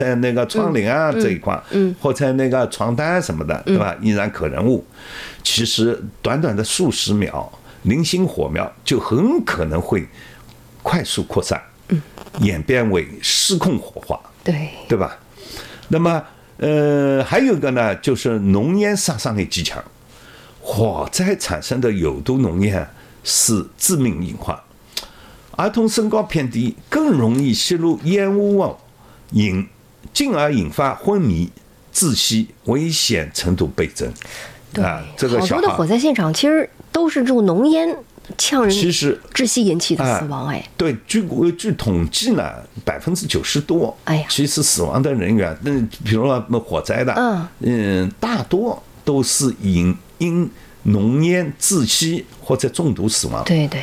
那个窗帘啊这一块，或者那个床单什么的，对吧？易燃可燃物，其实短短的数十秒，零星火苗就很可能会快速扩散，演变为失控火化，对吧？那么还有一个呢，就是浓烟杀伤力极强，火灾产生的有毒浓烟是致命隐患。儿童身高偏低，更容易吸入烟雾进而引发昏迷、窒息，危险程度倍增。 对， 这个好多的火灾现场其实都是这种浓烟呛人窒息引起的死亡。 对，据统计呢，90%多，其实死亡的人员，比如说火灾的，大多都是因浓烟窒息或者中毒死亡。 对，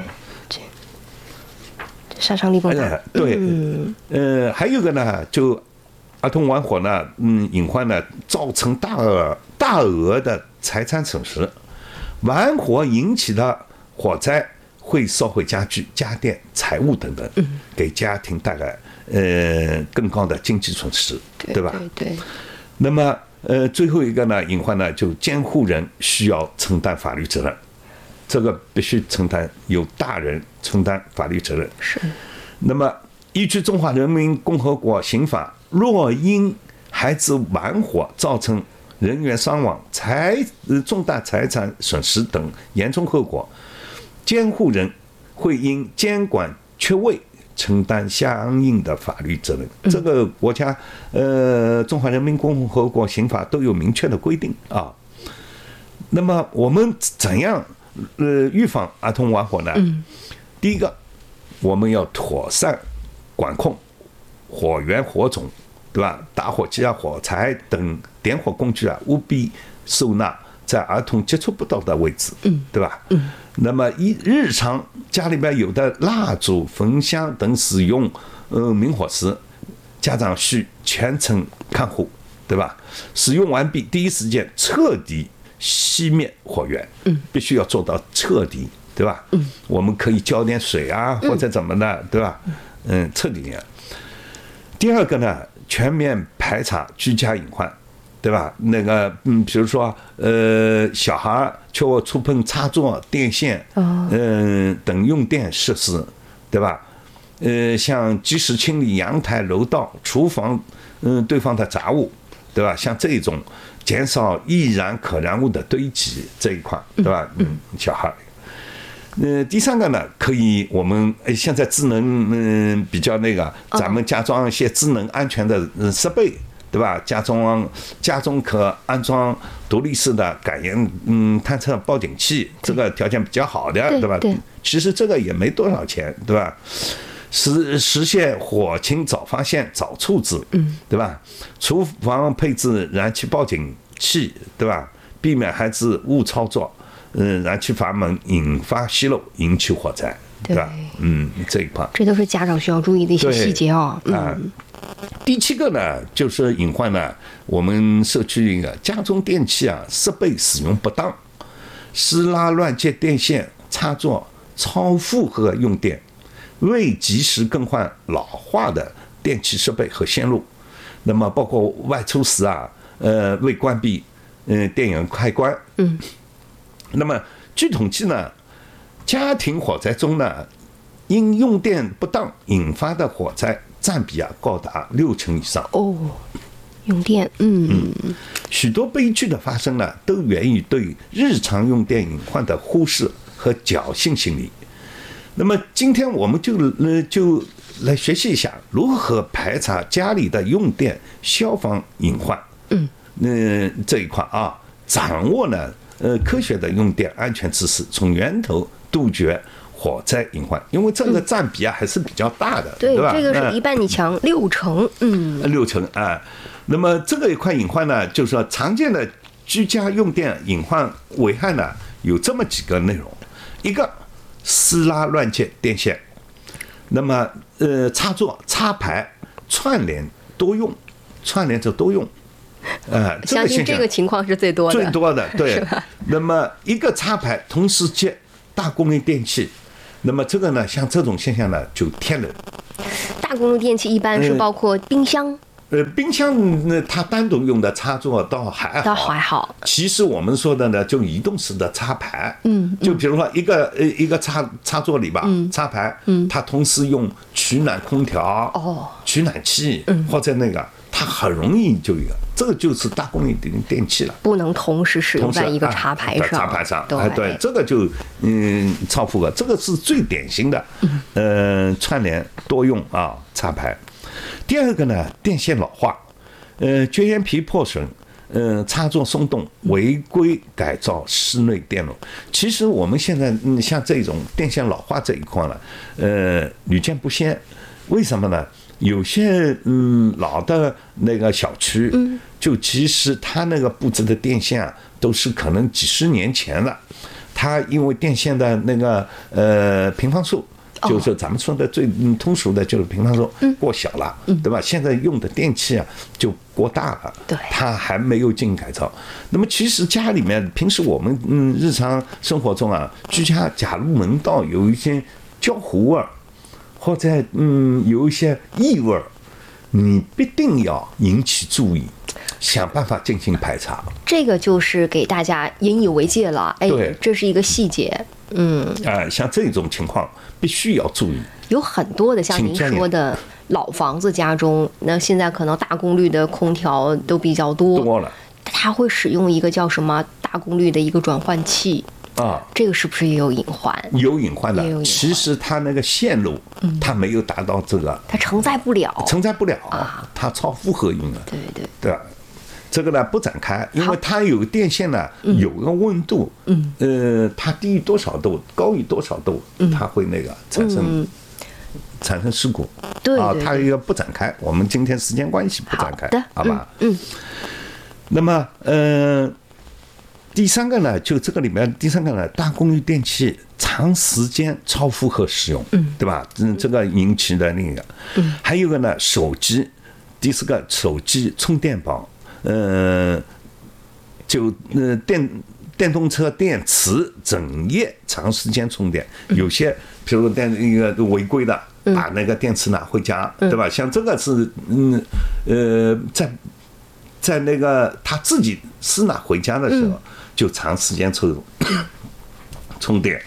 杀伤力更大。 对，还有一个呢，就儿童玩火呢，隐患呢，造成大额的财产损失。玩火引起的火灾会烧毁家具、家电、财物等等，给家庭带来更高的经济损失，对吧？ 对。 那么最后一个呢，隐患呢，就监护人需要承担法律责任。这个必须由大人承担法律责任。 是。 那么，依据《中华人民共和国刑法》，若因孩子玩火造成人员伤亡、重大财产损失等严重后果，监护人会因监管缺位承担相应的法律责任。这个国家中华人民共和国刑法都有明确的规定啊。那么我们怎样预防儿童玩火呢？第一个，我们要妥善管控火源火种，对吧？打火机啊、火柴等点火工具啊，务必收纳在儿童接触不到的位置，对吧？那么日常家里边有的蜡烛、焚香等使用明火时，家长需全程看护，对吧？使用完毕，第一时间彻底熄灭火源，必须要做到彻底，对吧？我们可以浇点水啊，或者怎么的，对吧？彻底灭。第二个呢，全面排查居家隐患，对吧？那个比如说小孩缺乏触碰插座、电线，等用电设施，对吧？像及时清理阳台、楼道、厨房，堆放的杂物，对吧？像这种减少易燃可燃物的堆积这一块，对吧？小孩。第三个呢，可以我们现在智能比较那个，咱们加装一些智能安全的设备，对吧？家中可安装独立式的感应探测报警器，这个条件比较好的，对吧？其实这个也没多少钱，对吧？实现火情早发现、早处置，对吧？厨房配置燃气报警器，对吧？避免孩子误操作。燃气阀门引发泄漏，引起火灾，对吧？这一块， 这都是家长需要注意的一些细节啊。 第7个呢，就是隐患呢，我们社区一个家中电器啊设备使用不当，私拉乱接电线、插座，超负荷用电，未及时更换老化的电器设备和线路，那么包括外出时啊，未关闭电源开关，那么据统计呢，家庭火灾中呢，因用电不当引发的火灾占比啊高达60%以上。 用电， 许多悲剧的发生呢，都源于对日常用电隐患的忽视和侥幸心理。那么今天我们就来学习一下如何排查家里的用电消防隐患。这一块啊，掌握呢科学的用电安全知识，从源头杜绝火灾隐患，因为这个占比啊还是比较大的，对吧？ 这个是一半你强 ，60%啊。那么这个一块隐患呢，就是说常见的居家用电隐患危害呢，有这么几个内容：一个，私拉乱接电线；那么插座、插排、串联多用， 相信这个情况是最多的，对。那么一个插排同时接大功率电器，那么这个呢，像这种现象呢，就天人。 大功率电器一般是包括冰箱、 冰箱它单独用的插座倒还好。其实我们说的呢，就移动式的插排，就比如说一个插座里吧，插排，它同时用取暖空调、取暖器或者那个，它很容易就有，这个就是大功率的电器了， 不能同时使用在一个插排上。 插排上，对，这个就超负荷，这个是最典型的，串联多用啊插排。第二个呢，电线老化，绝缘皮破损，插座松动，违规改造室内电路。其实我们现在像这种电线老化这一块呢，屡见不鲜。为什么呢？有些老的那个小区，就其实它那个布置的电线啊，都是可能几十年前了，它因为电线的那个平方数。就是咱们说的最通俗的，就是平方数过小了，对吧？现在用的电器啊就过大了， 对， 它还没有进行改造。那么其实家里面平时我们日常生活中啊，居家假如门道有一些焦糊味儿，或者有一些异味儿，你必定要引起注意，想办法进行排查。 这个就是给大家引以为戒了， 对， 这是一个细节。 像这种情况必须要注意。 有很多的像您说的老房子家中，那现在可能大功率的空调都比较多了， 它会使用一个叫什么大功率的一个转换器啊， 这个是不是也有隐患？ 有隐患的。其实它那个线路，它没有达到这个， 它承载不了啊，它超负荷用了。 对吧？这个呢不展开，因为它有电线呢有个温度，它低于多少度，高于多少度，它会那个产生事故。 对， 它一个不展开，我们今天时间关系不展开，好吧？那么第三个呢，就这个里面第三个呢，大功率电器长时间超负荷使用，对吧？这个引起的另一个，还有一个呢，手机，第四个手机充电宝。就电动车电池整夜长时间充电，有些比如一个违规的，把那个电池拿回家，对吧？像这个是在那个他自己私拿回家的时候，就长时间充电。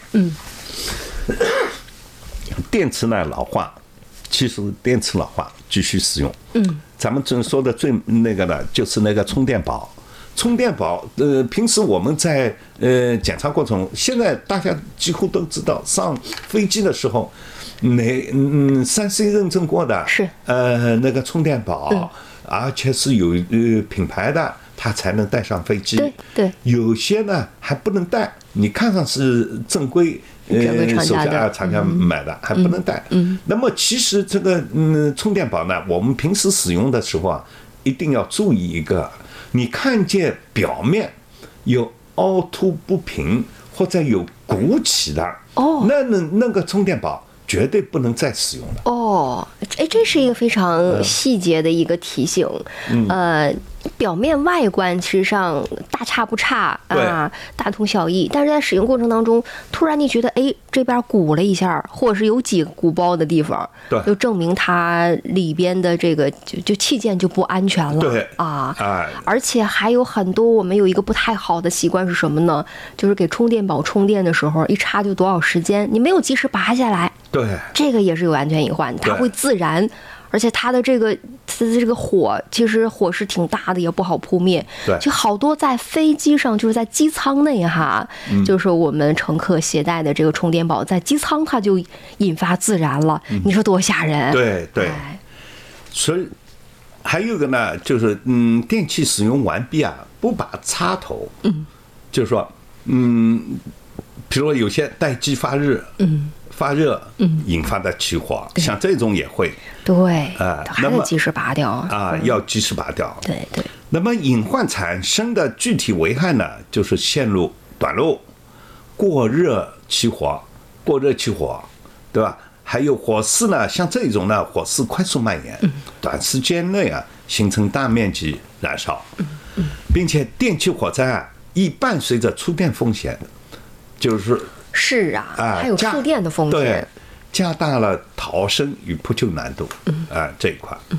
电池呢老化，其实电池老化继续使用。咱们说的最那个的就是那个充电宝。充电宝，平时我们在检查过程中，现在大家几乎都知道，上飞机的时候，3C 认证过的， 是那个充电宝，而且是有品牌的，它才能带上飞机。 对， 有些呢还不能带，你看上是正规。手家厂家买的还不能带。那么其实这个充电宝呢，我们平时使用的时候啊，一定要注意一个，你看见表面有凹凸不平或者有鼓起的，那个充电宝绝对不能再使用了。 这是一个非常细节的一个提醒。表面外观其实上大差不差啊，大同小异，但是在使用过程当中，突然你觉得这边鼓了一下，或者是有几个鼓包的地方，就证明它里边的这个就器件就不安全了。而且还有很多我们有一个不太好的习惯是什么呢？就是给充电宝充电的时候一插就多少时间，你没有及时拔下来，这个也是有安全隐患，它会自燃。而且它的这个火，其实火势挺大的，也不好扑灭。就好多在飞机上，就是在机舱内就是我们乘客携带的这个充电宝，在机舱它就引发自燃了。你说多吓人？ 对。所以还有一个呢，就是电器使用完毕啊，不把插头，就是说比如说有些待机发热，引发的起火，像这种也会。 还得及时拔掉要及时拔掉。 对。 那么隐患产生的具体危害呢，就是线路短路、过热起火，对吧？还有火势呢，像这种呢，火势快速蔓延，短时间内形成大面积燃烧，并且电气火灾易伴随着触电风险， 是还有触电的风险， 加大了逃生与扑救难度。这一块。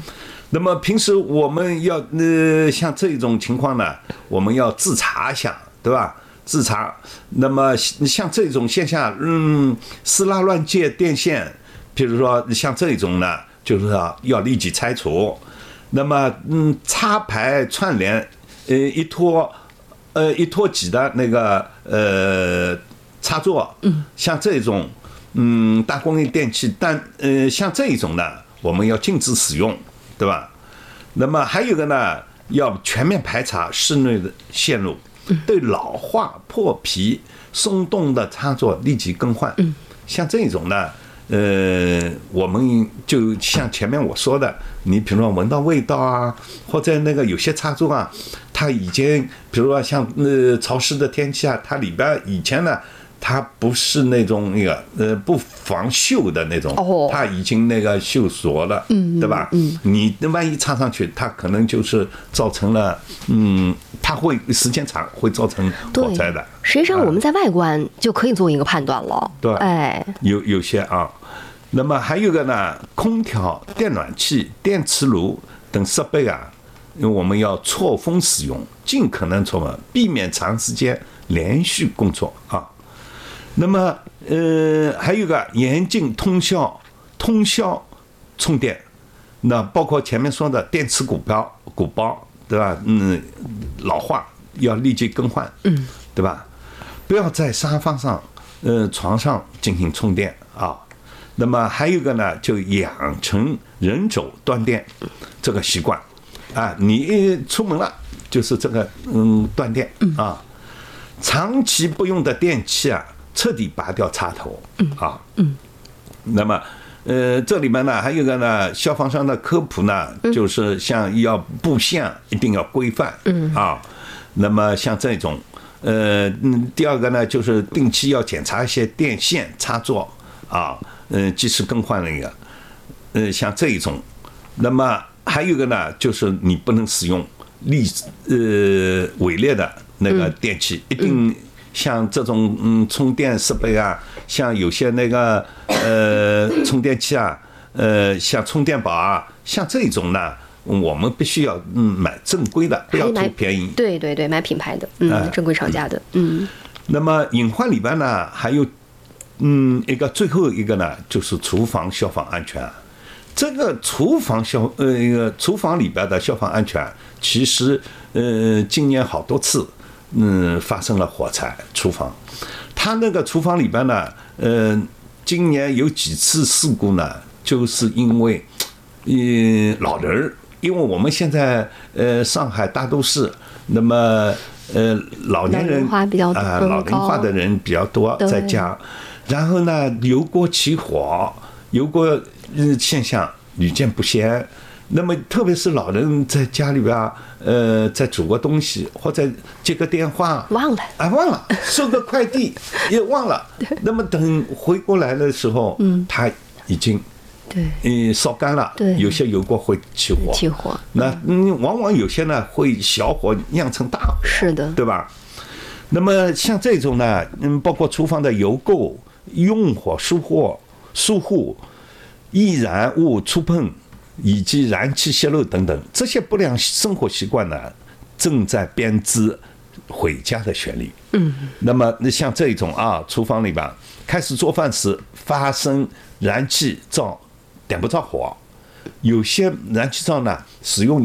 那么平时我们要像这种情况呢，我们要自查一下，对吧？自查。那么像这种现象，撕拉乱接电线，比如说像这种呢，就是要立即拆除。那么插排串联，一拖几的那个插座，像这种大功率电器，但像这种呢，我们要禁止使用，对吧？那么还有一个呢，要全面排查室内的线路，对老化、破皮、松动的插座立即更换。像这种呢，我们就像前面我说的，你比如说闻到味道啊，或者那个有些插座啊，它已经，比如说像潮湿的天气啊，它里边以前呢，它不是那种那个不防锈的那种，它已经那个锈蚀了，对吧？你万一插上去，它可能就是造成了，它会时间长会造成火灾的。 实际上我们在外观就可以做一个判断了。 对，有些啊。那么还有个呢，空调、电暖气、电磁炉等设备啊，因为我们要错峰使用，尽可能错峰，避免长时间连续工作啊。那么还有个严禁通宵充电，那包括前面说的电池鼓包，对吧？老化要立即更换，对吧？不要在沙发上、床上进行充电啊。那么还有一个呢，就养成人走断电这个习惯啊。你一出门了，就是这个断电啊。长期不用的电器啊，彻底拔掉插头啊。那么这里面呢还有一个呢，消防上的科普呢，就是像要布线一定要规范啊。那么像这种第二个呢，就是定期要检查一些电线插座啊。及时更换那个，像这一种，那么还有一个呢，就是你不能使用伪劣的那个电器，一定像这种充电设备啊，像有些那个充电器啊，像充电宝啊，像这种呢，我们必须要买正规的，不要图便宜。 对，买品牌的，正规厂家的， 那么隐患里边呢，还有。最后一个呢，就是厨房消防安全。这个厨房里边的消防安全，其实今年好多次发生了火灾，厨房。它那个厨房里边呢，今年有几次事故呢，就是因为老人，因为我们现在上海大都市，那么老年人老龄化的人比较多，在家。然后呢，油锅起火，油锅现象屡见不鲜。那么特别是老人在家里边在煮个东西或者接个电话忘了收个快递也忘了。那么等回过来的时候，他已经烧干了，有些油锅会起火。那往往有些呢会小火酿成大火， 是的， 对吧？那么像这种呢，包括厨房的油垢、用火疏忽、易燃物触碰以及燃气泄漏等等，这些不良生活习惯呢，正在编织毁家的旋律。那么像这种厨房里边开始做饭时发生燃气灶点不着火，有些燃气灶呢使用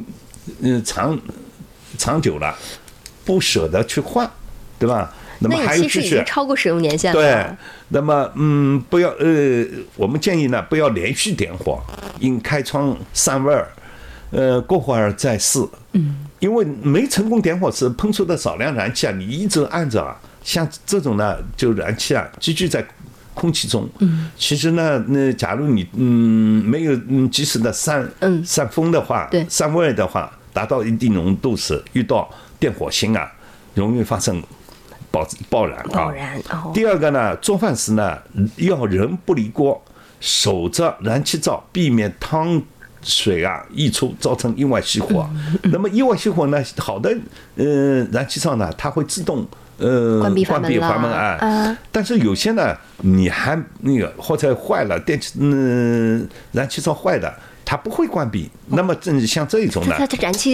长久了，不舍得去换，对吧？那么还有其实已经超过使用年限了。 对，那么不要我们建议呢，不要连续点火，应开窗散味儿，过会儿再试。因为没成功点火时喷出的少量燃气啊，你一直按着啊，像这种呢，就燃气啊积聚在空气中。其实呢，假如你没有及时的散风的话，散味的话，达到一定浓度时，遇到电火星啊，容易发生爆燃啊。第二个呢，做饭时呢，要人不离锅，守着燃气灶，避免汤水溢出，造成意外熄火。那么意外熄火呢，好的燃气灶呢，它会自动关闭阀门但是有些呢，你还或者坏了燃气灶坏的，它它不会关闭。那么像这种呢， 它燃气